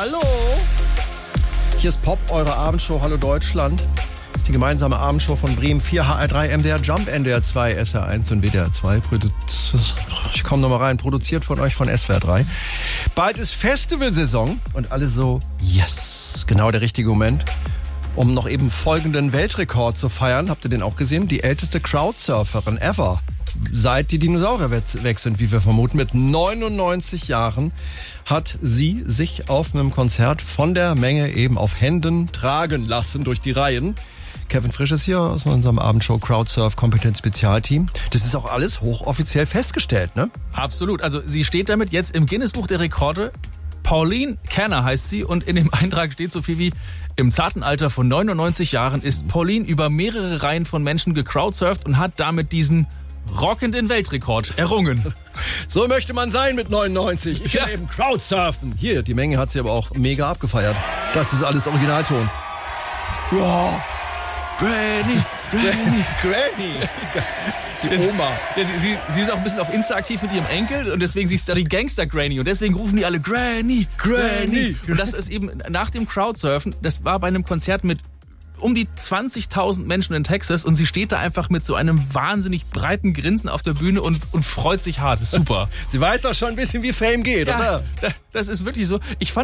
Hallo. Hier ist Pop, eure Abendshow. Hallo Deutschland. Das ist die gemeinsame Abendshow von Bremen 4, HR3, MDR Jump, NDR 2, SR1 und WDR 2. Ich komme nochmal rein. Produziert von euch von SWR 3. Bald ist Festivalsaison und alle so, yes, genau der richtige Moment, um noch eben folgenden Weltrekord zu feiern. Habt ihr den auch gesehen? Die älteste Crowdsurferin ever. Seit die Dinosaurier weg sind, wie wir vermuten. Mit 99 Jahren hat sie sich auf einem Konzert von der Menge eben auf Händen tragen lassen durch die Reihen. Kevin Frisch ist hier aus unserem Abendshow Crowdsurf Kompetenz Spezialteam. Das ist auch alles hochoffiziell festgestellt, ne? Absolut. Also sie steht damit jetzt im Guinness-Buch der Rekorde. Pauline Canner heißt sie und in dem Eintrag steht so viel wie: Im zarten Alter von 99 Jahren ist Pauline über mehrere Reihen von Menschen gecrowdsurft und hat damit diesen rockenden Weltrekord errungen. So möchte man sein mit 99. Ich will eben Crowdsurfen. Hier, die Menge hat sie aber auch mega abgefeiert. Das ist alles Originalton. Ja. Granny. Die Oma. Ja, sie ist auch ein bisschen auf Insta aktiv mit ihrem Enkel und deswegen sie ist da die Gangster-Granny und deswegen rufen die alle Granny. Und das ist eben nach dem Crowdsurfen, das war bei einem Konzert mit um die 20.000 Menschen in Texas und sie steht da einfach mit so einem wahnsinnig breiten Grinsen auf der Bühne und freut sich hart. Das ist super. Sie weiß doch schon ein bisschen, wie Fame geht, oder? Das ist wirklich so. Ich fand